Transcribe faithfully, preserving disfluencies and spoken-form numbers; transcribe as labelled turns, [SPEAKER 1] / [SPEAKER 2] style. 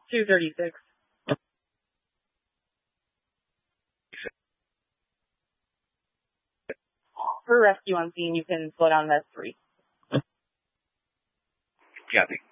[SPEAKER 1] two thirty-six. For rescue on scene, you can slow down to three.
[SPEAKER 2] Copy.